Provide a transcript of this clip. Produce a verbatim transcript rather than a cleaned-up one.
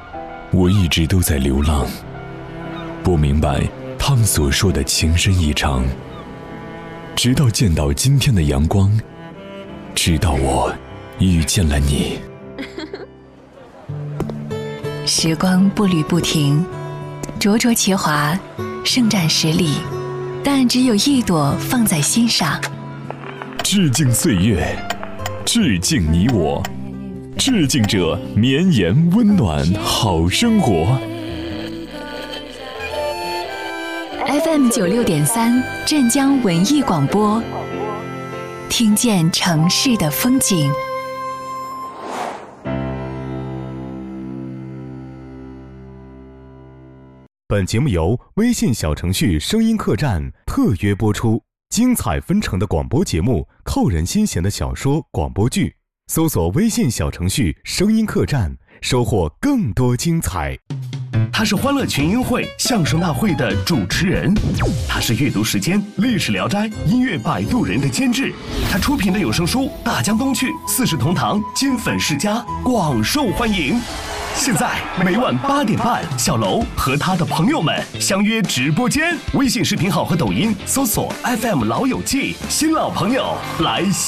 我一直都在流浪，不明白他们所说的情深意长，直到见到今天的阳光，直到我遇见了你。 时光步履不停，灼灼其华，盛展十里，但只有一朵放在心上。 致敬岁月，致敬你我，致敬这绵延温暖好生活。 F M 九六点三，镇江文艺广播，听见城市的风景。 本节目由微信小程序声音客栈特约播出，精彩纷呈的广播节目，扣人心弦的小说、广播剧，搜索微信小程序声音客栈，收获更多精彩。 他是欢乐群英会相声大会的主持人，他是阅读时间历史聊斋音乐摆渡人的监制，他出品的有声书《大江东去》《四世同堂》金粉世家广受欢迎。现在每晚八点半，小楼和他的朋友们相约直播间，微信视频号和抖音搜索 F M 老友记，新老朋友来